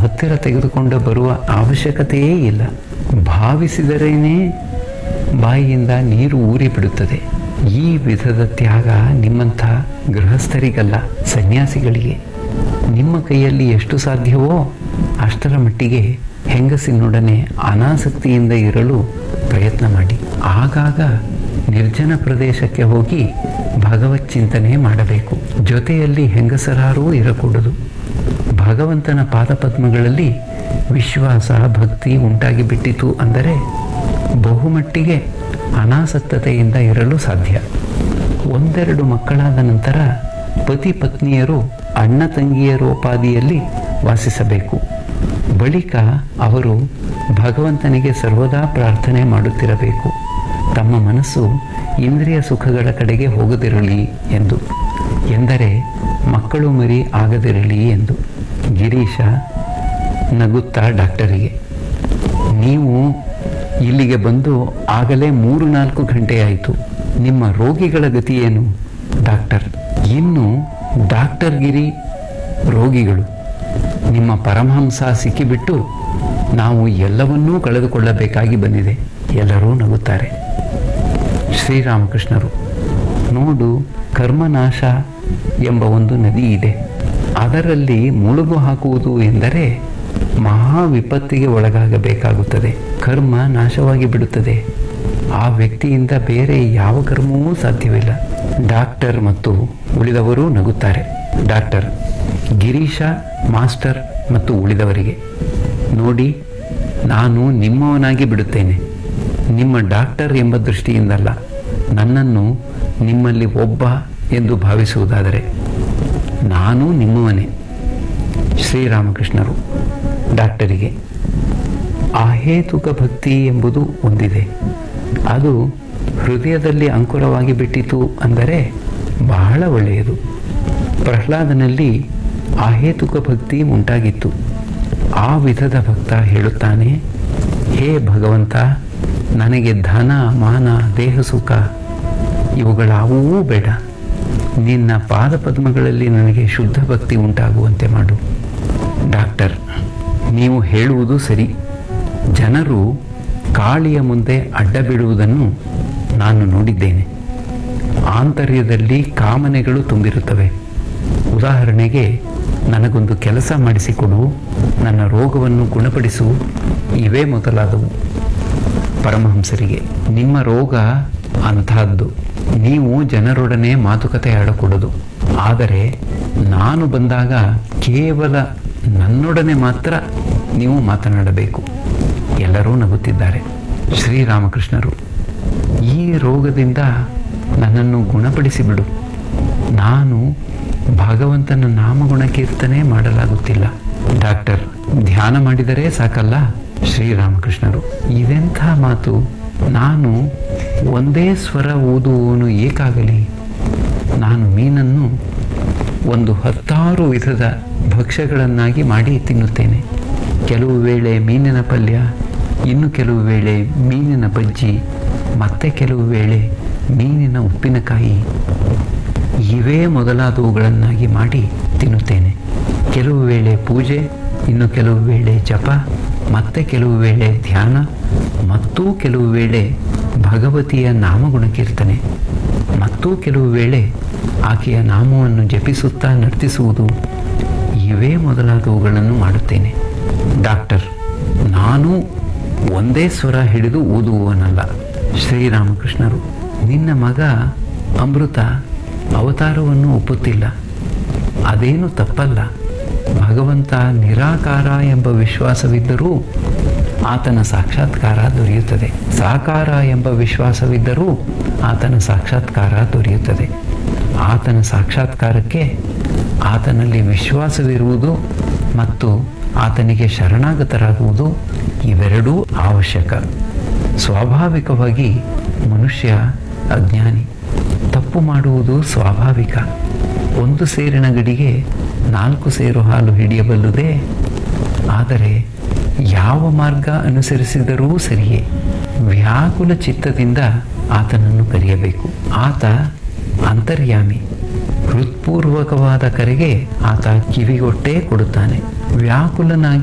ಹತ್ತಿರ ತೆಗೆದುಕೊಂಡು ಬರುವ ಅವಶ್ಯಕತೆಯೇ ಇಲ್ಲ. ಭಾವಿಸಿದರೇನೇ ಬಾಯಿಯಿಂದ ನೀರು ಊರಿ ಬಿಡುತ್ತದೆ. ಈ ವಿಧದ ತ್ಯಾಗ ನಿಮ್ಮಂಥ ಗೃಹಸ್ಥರಿಗಲ್ಲ, ಸನ್ಯಾಸಿಗಳಿಗೆ. ನಿಮ್ಮ ಕೈಯಲ್ಲಿ ಎಷ್ಟು ಸಾಧ್ಯವೋ ಅಷ್ಟರ ಮಟ್ಟಿಗೆ ಹೆಂಗಸಿನೊಡನೆ ಅನಾಸಕ್ತಿಯಿಂದ ಇರಲು ಪ್ರಯತ್ನ ಮಾಡಿ. ಆಗಾಗ ನಿರ್ಜನ ಪ್ರದೇಶಕ್ಕೆ ಹೋಗಿ ಭಗವತ್ ಚಿಂತನೆ ಮಾಡಬೇಕು. ಜೊತೆಯಲ್ಲಿ ಹೆಂಗಸರಾರೂ ಇರಕೂಡದು. ಭಗವಂತನ ಪಾದಪದ್ಮಗಳಲ್ಲಿ ವಿಶ್ವಾಸ, ಭಕ್ತಿ ಉಂಟಾಗಿ ಬಿಟ್ಟಿತು ಅಂದರೆ ಬಹುಮಟ್ಟಿಗೆ ಅನಾಸಕ್ತತೆಯಿಂದ ಇರಲು ಸಾಧ್ಯ. ಒಂದೆರಡು ಮಕ್ಕಳಾದ ನಂತರ ಪತಿ ಪತ್ನಿಯರು ಅಣ್ಣ ತಂಗಿಯರೋಪಾದಿಯಲ್ಲಿ ವಾಸಿಸಬೇಕು. ಬಳಿಕ ಅವರು ಭಗವಂತನಿಗೆ ಸರ್ವದಾ ಪ್ರಾರ್ಥನೆ ಮಾಡುತ್ತಿರಬೇಕು. ತಮ್ಮ ಮನಸ್ಸು ಇಂದ್ರಿಯ ಸುಖಗಳ ಕಡೆಗೆ ಹೋಗದಿರಲಿ ಎಂದು, ಎಂದರೆ ಮಕ್ಕಳು ಮರಿ ಆಗದಿರಲಿ ಎಂದು. ಗಿರೀಶ ನಗುತ್ತಾ ಡಾಕ್ಟರಿಗೆ, ನೀವು ಇಲ್ಲಿಗೆ ಬಂದು ಆಗಲೇ 3-4 ಗಂಟೆಯಾಯಿತು. ನಿಮ್ಮ ರೋಗಿಗಳ ಗತಿ ಏನು? ಡಾಕ್ಟರ್, ಇನ್ನು ಡಾಕ್ಟರ್ ಗಿರಿ ರೋಗಿಗಳು. ನಿಮ್ಮ ಪರಮಹಂಸ ಸಿಕ್ಕಿಬಿಟ್ಟು ನಾವು ಎಲ್ಲವನ್ನೂ ಕಳೆದುಕೊಳ್ಳಬೇಕಾಗಿ ಬಂದಿದೆ. ಎಲ್ಲರೂ ನಗುತ್ತಾರೆ. ಶ್ರೀರಾಮಕೃಷ್ಣರು, ನೋಡು, ಕರ್ಮನಾಶ ಎಂಬ ಒಂದು ನದಿ ಇದೆ. ಅದರಲ್ಲಿ ಮುಳುಗು ಹಾಕುವುದು ಎಂದರೆ ಮಹಾ ವಿಪತ್ತಿಗೆ ಒಳಗಾಗಬೇಕಾಗುತ್ತದೆ. ಕರ್ಮ ನಾಶವಾಗಿ ಬಿಡುತ್ತದೆ. ಆ ವ್ಯಕ್ತಿಯಿಂದ ಬೇರೆ ಯಾವ ಕರ್ಮವೂ ಸಾಧ್ಯವಿಲ್ಲ. ಡಾಕ್ಟರ್ ಮತ್ತು ಉಳಿದವರು ನಗುತ್ತಾರೆ. ಡಾಕ್ಟರ್, ಗಿರೀಶ, ಮಾಸ್ಟರ್ ಮತ್ತು ಉಳಿದವರಿಗೆ, ನೋಡಿ, ನಾನು ನಿಮ್ಮವನಾಗಿ ಬಿಡುತ್ತೇನೆ. ನಿಮ್ಮ ಡಾಕ್ಟರ್ ಎಂಬ ದೃಷ್ಟಿಯಿಂದಲ್ಲ, ನನ್ನನ್ನು ನಿಮ್ಮಲ್ಲಿ ಒಬ್ಬ ಎಂದು ಭಾವಿಸುವುದಾದರೆ ನಾನು ನಿಮ್ಮವನೇ. ಶ್ರೀರಾಮಕೃಷ್ಣರು ಡಾಕ್ಟರಿಗೆ, ಅಹೇತುಕ ಭಕ್ತಿ ಎಂಬುದು ಒಂದಿದೆ. ಅದು ಹೃದಯದಲ್ಲಿ ಅಂಕುರವಾಗಿ ಬಿಟ್ಟಿತು ಅಂದರೆ ಬಹಳ ಒಳ್ಳೆಯದು. ಪ್ರಹ್ಲಾದನಲ್ಲಿ ಅಹೇತುಕ ಭಕ್ತಿ ಉಂಟಾಗಿತ್ತು. ಆ ವಿಧದ ಭಕ್ತ ಹೇಳುತ್ತಾನೆ, ಹೇ ಭಗವಂತ, ನನಗೆ ಧನ, ಮಾನ, ದೇಹ ಸುಖ ಇವುಗಳಾವೂ ಬೇಡ. ನಿನ್ನ ಪಾದಪದ್ಮಗಳಲ್ಲಿ ನನಗೆ ಶುದ್ಧ ಭಕ್ತಿ ಉಂಟಾಗುವಂತೆ ಮಾಡು. ಡಾಕ್ಟರ್, ನೀವು ಹೇಳುವುದು ಸರಿ. ಜನರು ಕಾಳಿಯ ಮುಂದೆ ಅಡ್ಡ ಬಿಡುವುದನ್ನು ನಾನು ನೋಡಿದ್ದೇನೆ. ಆಂತರ್ಯದಲ್ಲಿ ಕಾಮನೆಗಳು ತುಂಬಿರುತ್ತವೆ. ಉದಾಹರಣೆಗೆ, ನನಗೊಂದು ಕೆಲಸ ಮಾಡಿಸಿಕೊಡು, ನನ್ನ ರೋಗವನ್ನು ಗುಣಪಡಿಸು, ಇವೇ ಮೊದಲಾದವು. ಪರಮಹಂಸರಿಗೆ, ನಿಮ್ಮ ರೋಗ ಅಂಥದ್ದು. ನೀವು ಜನರೊಡನೆ ಮಾತುಕತೆ ಆಡಕೂಡದು. ಆದರೆ ನಾನು ಬಂದಾಗ ಕೇವಲ ನನ್ನೊಡನೆ ಮಾತ್ರ ನೀವು ಮಾತನಾಡಬೇಕು. ಎಲ್ಲರೂ ನಗುತ್ತಿದ್ದಾರೆ. ಶ್ರೀರಾಮಕೃಷ್ಣರು, ಈ ರೋಗದಿಂದ ನನ್ನನ್ನು ಗುಣಪಡಿಸಿಬಿಡು. ನಾನು ಭಗವಂತನ ನಾಮಗುಣ ಕೀರ್ತನೆ ಮಾಡಲಾಗುತ್ತಿಲ್ಲ. ಡಾಕ್ಟರ್, ಧ್ಯಾನ ಮಾಡಿದರೆ ಸಾಕಲ್ಲ? ಶ್ರೀರಾಮಕೃಷ್ಣರು, ಇದೆಂಥ ಮಾತು? ನಾನು ಒಂದೇ ಸ್ವರ ಓದುವವನು ಏಕಾಗಲಿ? ನಾನು ಮೀನನ್ನು 10 ವಿಧದ ಭಕ್ಷ್ಯಗಳನ್ನಾಗಿ ಮಾಡಿ ತಿನ್ನುತ್ತೇನೆ. ಕೆಲವು ವೇಳೆ ಮೀನಿನ ಪಲ್ಯ, ಇನ್ನು ಕೆಲವು ವೇಳೆ ಮೀನಿನ ಬಜ್ಜಿ, ಮತ್ತೆ ಕೆಲವು ವೇಳೆ ಮೀನಿನ ಉಪ್ಪಿನಕಾಯಿ, ಇವೇ ಮೊದಲಾದವುಗಳನ್ನಾಗಿ ಮಾಡಿ ತಿನ್ನುತ್ತೇನೆ. ಕೆಲವು ವೇಳೆ ಪೂಜೆ, ಇನ್ನು ಕೆಲವು ವೇಳೆ ಜಪ, ಮತ್ತೆ ಕೆಲವು ವೇಳೆ ಧ್ಯಾನ, ಮತ್ತೂ ಕೆಲವು ವೇಳೆ ಭಗವತಿಯ ನಾಮಗುಣ ಕೀರ್ತನೆ, ಮತ್ತೂ ಕೆಲವು ವೇಳೆ ಆಕೆಯ ನಾಮವನ್ನು ಜಪಿಸುತ್ತಾ ನರ್ತಿಸುವುದು, ಇವೇ ಮೊದಲಾದವುಗಳನ್ನು ಮಾಡುತ್ತೇನೆ. ಡಾಕ್ಟರ್, ನಾನು ಒಂದೇ ಸ್ವರ ಹಿಡಿದು ಓದುವವನಲ್ಲ. ಶ್ರೀರಾಮಕೃಷ್ಣರು, ನಿನ್ನ ಮಗ ಅಮೃತ ಅವತಾರವನ್ನು ಒಪ್ಪುತ್ತಿಲ್ಲ. ಅದೇನು ತಪ್ಪಲ್ಲ. ಭಗವಂತ ನಿರಾಕಾರ ಎಂಬ ವಿಶ್ವಾಸವಿದ್ದರೂ ಆತನ ಸಾಕ್ಷಾತ್ಕಾರ ದೊರೆಯುತ್ತದೆ. ಸಾಕಾರ ಎಂಬ ವಿಶ್ವಾಸವಿದ್ದರೂ ಆತನ ಸಾಕ್ಷಾತ್ಕಾರ ದೊರೆಯುತ್ತದೆ. ಆತನ ಸಾಕ್ಷಾತ್ಕಾರಕ್ಕೆ ಆತನಲ್ಲಿ ವಿಶ್ವಾಸವಿರುವುದು ಮತ್ತು ಆತನಿಗೆ ಶರಣಾಗತರಾಗುವುದು ಇವೆರಡೂ ಅವಶ್ಯಕ. ಸ್ವಾಭಾವಿಕವಾಗಿ ಮನುಷ್ಯ ಅಜ್ಞಾನಿ. ತಪ್ಪು ಮಾಡುವುದು ಸ್ವಾಭಾವಿಕ. 1 ಸೇರಿನ ಗಡಿಗೆ 4 ಸೇರು ಹಾಲು ಹಿಡಿಯಬಲ್ಲುದೇ? ಆದರೆ ಯಾವ ಮಾರ್ಗ ಅನುಸರಿಸಿದರೂ ಸರಿಯೇ, ವ್ಯಾಕುಲ ಚಿತ್ತದಿಂದ ಆತನನ್ನು ಕರೆಯಬೇಕು. ಆತ ಅಂತರ್ಯಾಮಿ. ಹೃತ್ಪೂರ್ವಕವಾದ ಕರೆಗೆ ಆತ ಕಿವಿಗೊಟ್ಟೇ ಕೊಡುತ್ತಾನೆ. ವ್ಯಾಕುಲನಾಗಿ